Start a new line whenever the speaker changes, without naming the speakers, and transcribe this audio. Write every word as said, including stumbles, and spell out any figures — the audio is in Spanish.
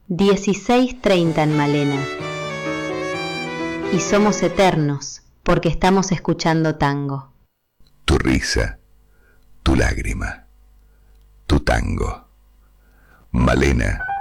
dieciséis treinta en Malena. Y somos eternos porque estamos escuchando tango.
Tu risa, tu lágrima, tu tango. Malena